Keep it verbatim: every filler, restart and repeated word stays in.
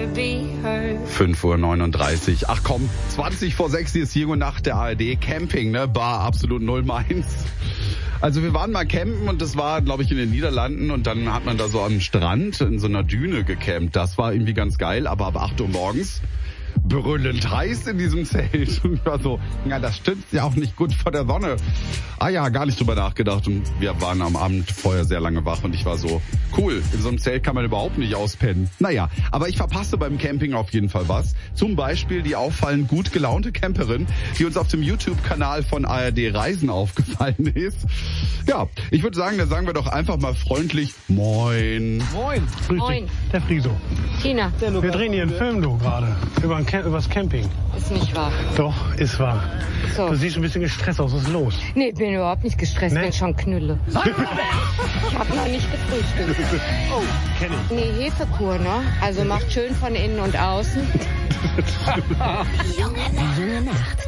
fünf Uhr neununddreißig. Ach komm, zwanzig vor sechs, hier ist Jung und Nacht der A R D. Camping, ne? Bar absolut null meins. Also wir waren mal campen und das war, glaube ich, in den Niederlanden und dann hat man da so am Strand in so einer Düne gecampt. Das war irgendwie ganz geil, aber ab acht Uhr morgens brüllend heiß in diesem Zelt. Und ich war so, ja, das stimmt ja auch nicht gut vor der Sonne. Ah ja, gar nicht drüber nachgedacht. Und wir waren am Abend vorher sehr lange wach und ich war so, cool, in so einem Zelt kann man überhaupt nicht auspennen. Naja, aber ich verpasse beim Camping auf jeden Fall was. Zum Beispiel die auffallend gut gelaunte Camperin, die uns auf dem YouTube-Kanal von A R D Reisen aufgefallen ist. Ja, ich würde sagen, da sagen wir doch einfach mal freundlich Moin. Moin. Grüß Moin. dich, der Friso. Tina. Wir drehen hier einen Film, du, gerade. Über Cam- übers Camping. Ist nicht wahr. Doch, ist wahr. So. Du siehst ein bisschen gestresst aus. Was ist los? Nee, bin überhaupt nicht gestresst, Nee? bin schon Knülle. Ich hab noch nicht gefrühstückt. Oh, kenn ich. Nee, Hefekur, ne? Also macht schön von innen und außen. Junge Nacht.